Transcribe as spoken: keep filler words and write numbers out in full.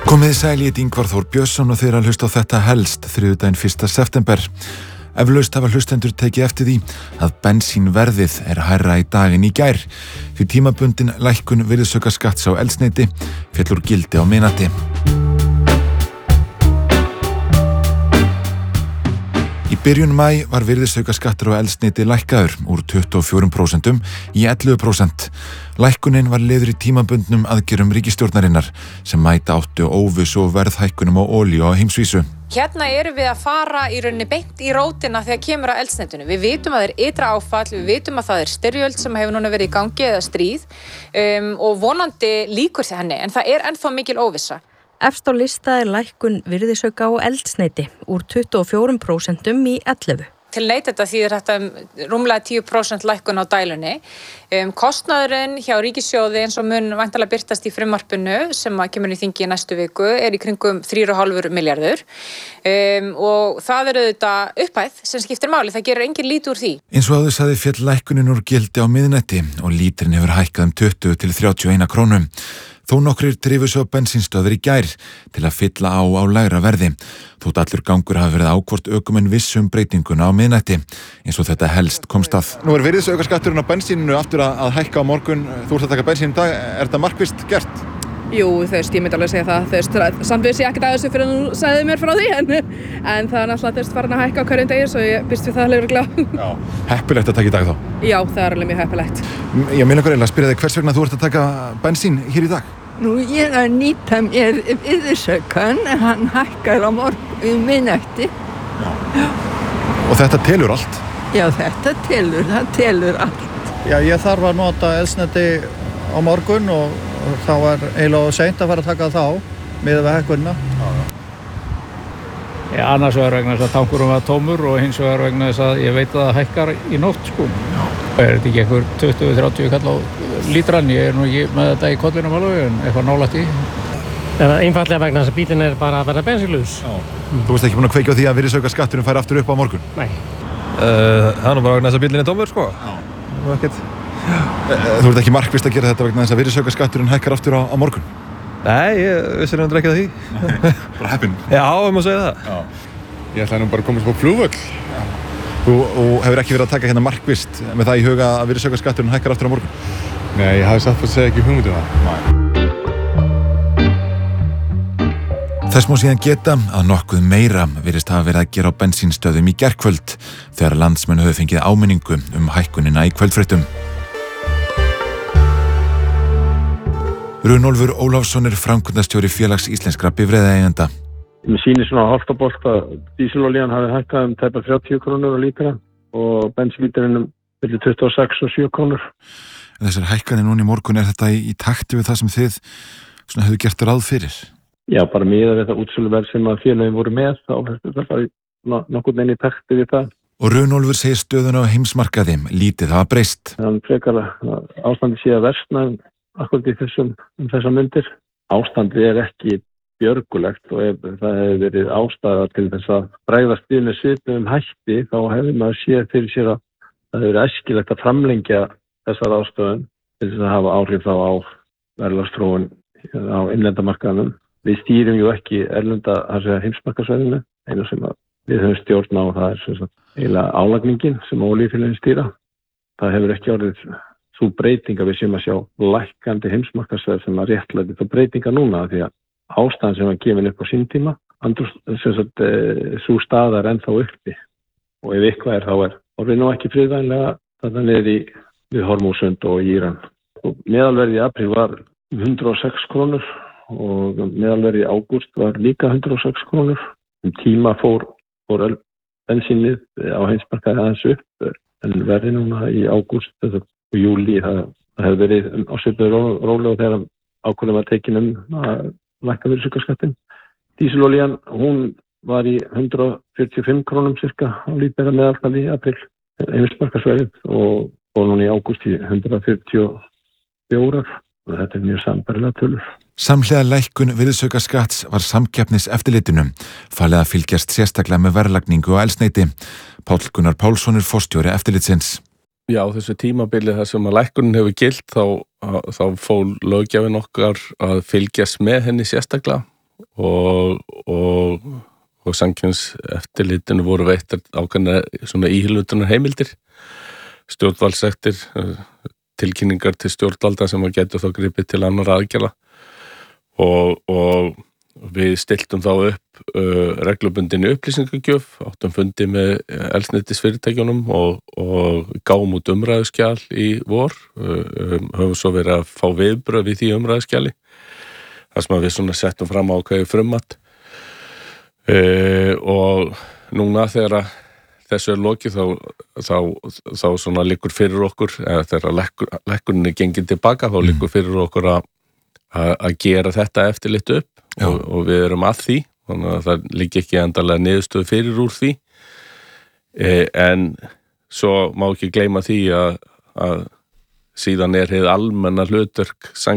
Komið sæl, ég heiti Ingvar Þór Björnsson og þið eru að hlusta á þetta helst þriðjudaginn fyrsta september. Eflaust hafa hlustendur tekið eftir því að bensínverðið er hærra í dag en í gær. Því tímabundin lækkun virðisaukaskatts á eldsneyti féll úr gildi á miðnætti. Í byrjun maí var virðisaukaskattur á eldsneyti lækkaður úr tuttugu og fjögur prósent í ellefu prósent. Lækkunin var liður í tímabundnum aðgerðum ríkisstjórnarinnar sem mæta áttu óvissu og verðhækkunum á olíu á heimsvísu. Hérna erum við að fara í rauninni beint í rótina þegar kemur að eldsneytinu. Við vitum að það er ytra áfall, við vitum að það er styrjöld sem hefur núna verið í gangi eða stríð um, og vonandi líkur til henni, en það er ennþá mikil óvissa. Efst á lista er lækkun virðisauka á eldsneyti úr tuttugu og fjögur prósent í ellefu. Til neytenda þýðir þetta rúmlega tíu prósent lækkun á dælunni. Um, kostnaðurinn hjá ríkissjóði eins og mun væntanlega birtast í frumvarpinu sem að kemur í þingi í næstu viku er í kringum þrjú komma fimm milljarður um, og það er auðvitað upphæð sem skiptir máli, það gerir engin lítið úr því. Eins og áður sagði féll lækkunin úr gildi á miðnætti og lítrinn hefur hækkað um tuttugu til þrjátíu og ein krónu. Þó nokkrir drifu svo bensínstöðvar í gær til að fylla á á lægra verði. Þótt allur gangur hafi verið á hvort ökumenn vissu um breytinguna á miðnætti, eins og þetta helst komst að. Nú er virðisaukaskatturinn á bensíninu aftur að, að hækka á morgun. Þú ert að taka bensín í dag. Er þetta markvisst gert? Jú, þú veist, ég myndi alveg segja það. Þú veist, samt vissi ég ekkert að þessu fyrir að þú sagði mér frá því, en, en það er náttúrulega þú veist farin að hækka á hverjum degi, svo ég býst við það örugglega. Já, heppilegt að taka í dag þá? Já, það er alveg mjög heppilegt. Ég meina einhverjulega að spyrja þig hvers vegna þú ert að taka bensín hér í dag? Nú, ég er að nýta mér virðisaukann, hann hækkar á morgun um miðnætti. Já. Og þetta telur allt? Já, þetta telur, það telur allt. Já, ég þarf að nota eldsneyti á morgun og þá var eiginlega seint að fara að taka þá miðað við hækkunina. Já, annars vegar vegna þess að tankurum var tómur og hins vegar vegna þess að ég veit að það hækkar í nótt, sko. Já. Er þetta ekki einhver tuttugu til þrjátíu kall á lítrann? Ég er nú ekki með þetta í kollinum alveg, en eitthvað nálægt í. Það er einfaldlega vegna þess að bílinn er bara að verða bensínlaus. Já. Þú veist ekki búin að kveikja á því að virðisaukaskatturinn fær aftur upp á morgun? Nei. Uh, það er nú bara vegna þess að bílinn er tómur, sko. Já. Nú ekkert. Þú ert ekki markvisst að gera þetta vegna þess að virðisaukaskatturinn hækkar aftur á, á morgun? Nei, ég vissi reyndar ekki að því. Bara heppinn? Já, ég má segja það. Já. Ég ætlaði nú bara að komast á flugvöll. Þú hefur ekki verið að taka hérna markvisst með það í huga að virðisaukaskatturinn hækkar aftur á morgun? Nei, ég hafði satt að segja ekki hugmynd um það. Nei. Þess má síðan geta að nokkuð meira virðist hafa verið að gera á bensínstöðum í gærkvöld þegar landsmenn höfðu fengið áminningu um hækkunina í kvöldfréttum. Runólfur Ólafsson er framkvæmdastjóri Félags íslenskra bifreiðaeigenda. Mér sýnir svona hálft á bolt að dísilolían hafi hækkað um tæpa þrjátíu krónur á lítra og bensínlítrinn um milli tuttugu og sex og sjö krónur. Þessar hækkanir núna í morgun, er þetta í, í takti við það sem þið svona hefur gert ráð fyrir? Já, bara miðað við það útsöluverð sem að félögin voru með, þá er þetta nokkurn veginn í takti við það. Og Runólfur segir stöðuna á heimsmarkaði lítið hafa breyst. Þannig frekar að ástandið sé að versna akkurat í þessum um þessar myndir. Ástandið er ekki björgulegt og ef það hefur verið ástæða til þess að bregðast við með svipuðum hætti, þá hefur maður séð fyrir sér að það hefur verið æskilegt að framlengja þessar ástæðum til þess að hafa áhrif þá á verðlagsþróun á innlendamarkaðnum. Við stýrum ju ekki erlenda heimsmarkaðssvæðinu, einu sem við höfum stjórn á, það er sem sagt eiginlega álagningin sem olíufélögin stýra. Það hefur ekki orðið sú breyting að við séum að sjá lækkandi heimsmarkaðsverð sem að réttlæti þá breytinga núna, því að ástæðan sem var gefin upp á sín tíma, andrús, sem sagt, e, sú staða er ennþá uppi. Og ef eitthvað er, þá er orðið nú ekki friðvænlega þarna niður í við Hormúsund og í Íran. Og meðalverð í apríl var hundrað og sex krónur og meðalverð í ágúst var líka hundrað og sex krónur. Um tíma fór, fór bensínið á heimsmarkaði aðeins upp, en verði núna í ágúst og júlí, það, það hefur verið á svipuðu róli og þegar ákvörðun var tekin um að lækka virðisaukaskattinn. Dísilolían, hún var í hundrað fjörutíu og fimm krónum cirka á lítra meðaltali í apríl heimsmarkaðsverðið og fór núna í ágúst í hundrað fjörutíu og fjögur og þetta er mjög sambærilega tölur. Samhliða lækkun virðisaukaskatts var samkeppniseftirlitinu falið að fylgjast sérstaklega með verðlagningu og eldsneyti. Páll Gunnar Pálsson er forstjóri eftirlitsins. Já, þessu tímabili þar sem að lækkunin hefur gilt þá, þá fól löggjafinn okkar að fylgjast með henni sérstaklega og, og, og samkvæms eftirlitinu voru veittar ákveðnar svona íhlutunar heimildir, stjórnvaldssektir, tilkynningar til stjórnvalda sem að getur þá gripið til annar aðgerða og, og við stiltum þá upp uh, reglubundinni upplýsingagjöf, áttum fundi með eldsneytisfyrirtækjunum og, og gáum út umræðuskjal í vor, uh, um, höfum svo verið að fá viðbrögð við því umræðuskjali, þar sem við svona settum fram ákveðið frummat uh, og núna þegar þessu er lokið þá, þá, þá svona liggur fyrir okkur, eða þegar lekkur, lekkunin er gengið tilbaka, þá liggur fyrir okkur að, að gera þetta eftirlit upp og, og við erum að því, þannig að það liggi ekki endalega niðurstöðu fyrir úr því, e, en svo má ekki gleyma því að, að síðan er hið almenna hlutverk